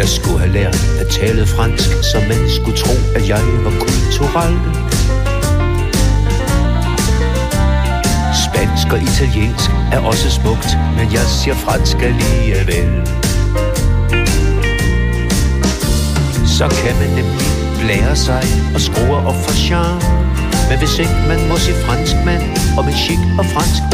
Jeg skulle have lært at tale fransk, så man skulle tro, at jeg var kulturel. Spansk og italiensk er også smukt, men jeg siger fransk alligevel. Så kan man nemlig blære sig og skrue op for charme. Men hvis ikke man må sige fransk mand, og med chic og fransk